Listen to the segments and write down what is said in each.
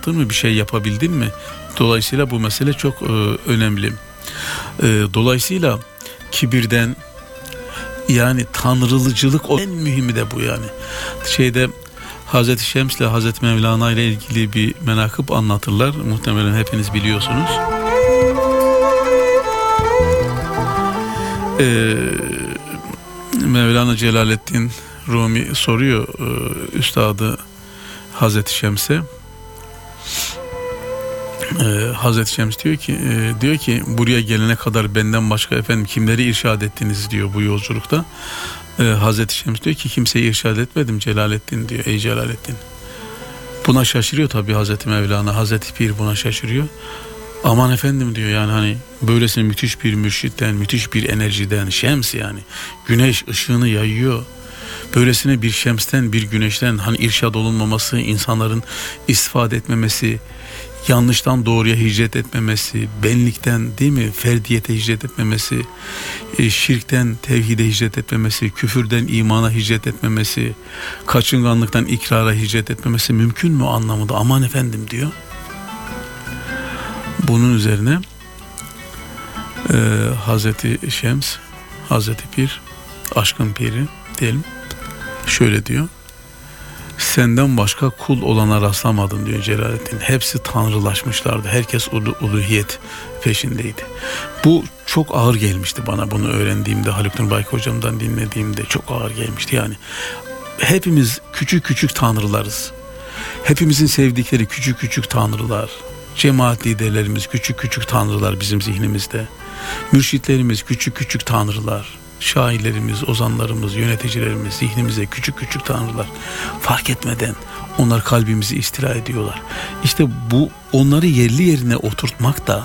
yaptın mı? Bir şey yapabildin mi? Dolayısıyla bu mesele çok önemli. Dolayısıyla kibirden, yani tanrılıcılık en mühimi de bu yani. Hazreti Şems ile Hazreti Mevlana ile ilgili bir menakıb anlatırlar. Muhtemelen hepiniz biliyorsunuz. Mevlana Celaleddin Rumi soruyor üstadı Hazreti Şems'e. Hazreti Şems diyor ki buraya gelene kadar benden başka efendim kimleri irşad ettiniz diyor bu yolculukta. Hazreti Şems diyor ki kimseyi irşad etmedim Celaleddin diyor, ey Celaleddin. Buna şaşırıyor tabii Hazreti Mevlana, Hazreti Pir buna şaşırıyor. Aman efendim diyor, yani hani böylesine müthiş bir mürşitten, müthiş bir enerjiden, Şems yani güneş ışığını yayıyor. Böylesine bir şemsten, bir güneşten hani irşad olunmaması, insanların istifade etmemesi, yanlıştan doğruya hicret etmemesi, benlikten değil mi ferdiyete hicret etmemesi, şirkten tevhide hicret etmemesi, küfürden imana hicret etmemesi, kaçınganlıktan ikrara hicret etmemesi mümkün mü anlamında? Aman efendim diyor. Bunun üzerine Hazreti Şems, Hazreti Pir, aşkın piri diyelim, şöyle diyor. Senden başka kul olana rastlamadım diyor Celaleddin. Hepsi tanrılaşmışlardı. Herkes uluhiyet peşindeydi. Bu çok ağır gelmişti bana, bunu öğrendiğimde, Haluk Nurbayk hocamdan dinlediğimde çok ağır gelmişti. Yani hepimiz küçük küçük tanrılarız. Hepimizin sevdikleri küçük küçük tanrılar. Cemaat liderlerimiz küçük küçük tanrılar bizim zihnimizde. Mürşitlerimiz küçük küçük tanrılar. Şairlerimiz, ozanlarımız, yöneticilerimiz zihnimize küçük küçük tanrılar. Fark etmeden onlar kalbimizi istila ediyorlar. İşte bu, onları yerli yerine oturtmak da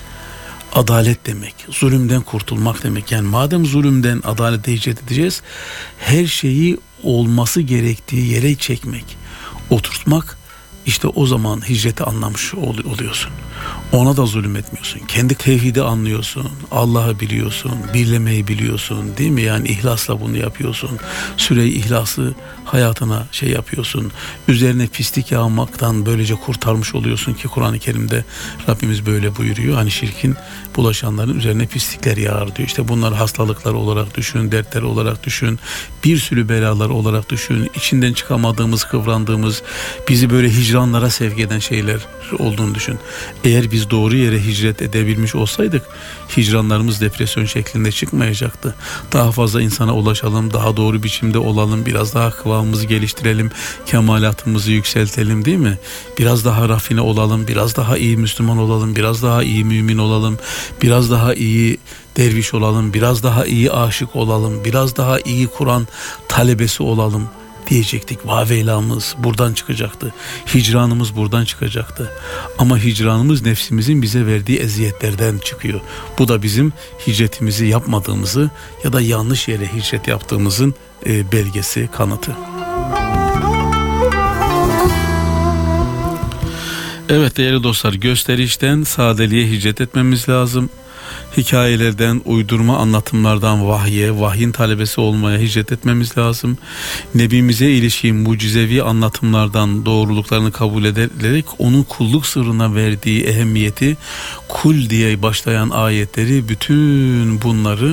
adalet demek. Zulümden kurtulmak demek. Yani madem zulümden adalete hicret edeceğiz, her şeyi olması gerektiği yere çekmek, oturtmak, işte o zaman hicreti anlamış oluyorsun. Ona da zulüm etmiyorsun. Kendi tevhidi anlıyorsun. Allah'ı biliyorsun. Birlemeyi biliyorsun. Değil mi? Yani ihlasla bunu yapıyorsun. Süre-i ihlası hayatına yapıyorsun. Üzerine pislik yağmaktan böylece kurtarmış oluyorsun ki Kur'an-ı Kerim'de Rabbimiz böyle buyuruyor. Hani şirkin bulaşanların üzerine pislikler yağar diyor. İşte bunlar hastalıklar olarak düşün, dertler olarak düşün, bir sürü belalar olarak düşün. İçinden çıkamadığımız, kıvrandığımız, bizi böyle hicranlara sevk eden şeyler olduğunu düşün. Eğer biz doğru yere hicret edebilmiş olsaydık hicranlarımız depresyon şeklinde çıkmayacaktı. Daha fazla insana ulaşalım, daha doğru biçimde olalım, biraz daha kıvamımızı geliştirelim, kemalatımızı yükseltelim, değil mi? Biraz daha rafine olalım, biraz daha iyi Müslüman olalım, biraz daha iyi mümin olalım, biraz daha iyi derviş olalım, biraz daha iyi aşık olalım, biraz daha iyi Kur'an talebesi olalım diyecektik. Vaveylamız buradan çıkacaktı. Hicranımız buradan çıkacaktı. Ama hicranımız nefsimizin bize verdiği eziyetlerden çıkıyor. Bu da bizim hicretimizi yapmadığımızı ya da yanlış yere hicret yaptığımızın belgesi, kanıtı. Evet değerli dostlar, gösterişten sadeliğe hicret etmemiz lazım. Hikayelerden, uydurma anlatımlardan vahye, vahyin talebesi olmaya hicret etmemiz lazım. Nebimize ilişkin mucizevi anlatımlardan doğruluklarını kabul ederek onun kulluk sırrına verdiği ehemmiyeti, kul diye başlayan ayetleri, bütün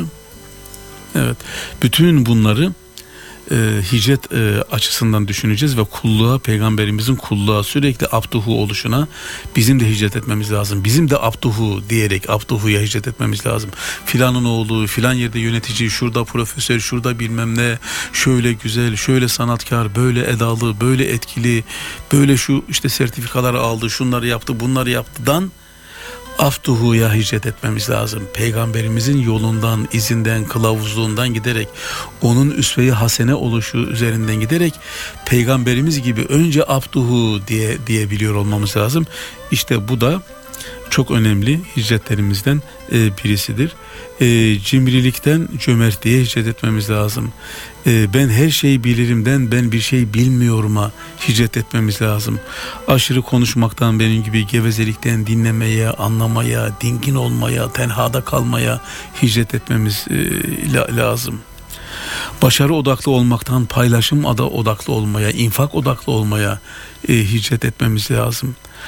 bunları hicret açısından düşüneceğiz ve kulluğa, peygamberimizin kulluğa, sürekli abduhu oluşuna bizim de hicret etmemiz lazım. Bizim de abduhu diyerek abduhuya hicret etmemiz lazım. Filanın oğlu, filan yerde yönetici, şurada profesör, şurada bilmem ne, şöyle güzel, şöyle sanatkar, böyle edalı, böyle etkili, böyle şu işte sertifikaları aldı, şunları yaptı, bunları yaptıdan Aftuhu'ya hicret etmemiz lazım. Peygamberimizin yolundan, izinden, kılavuzluğundan giderek, onun üsve-i hasene oluşu üzerinden giderek peygamberimiz gibi önce Aftuhu diyebiliyor olmamız lazım. İşte bu da çok önemli hicretlerimizden birisidir. Cimrilikten cömertliğe hicret etmemiz lazım. Ben her şeyi bilirimden ben bir şey bilmiyorum'a hicret etmemiz lazım. Aşırı konuşmaktan, benim gibi gevezelikten dinlemeye, anlamaya, dingin olmaya, tenhada kalmaya hicret etmemiz lazım. Başarı odaklı olmaktan paylaşım odaklı olmaya, infak odaklı olmaya hicret etmemiz lazım.